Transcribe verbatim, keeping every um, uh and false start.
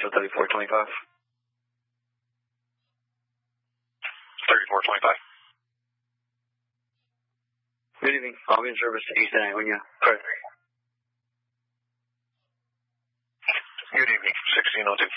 show thirty-four twenty-five. thirty-four twenty-five. Good evening. I'll be in service to East Angonia. Correct. Good evening. sixteen oh two.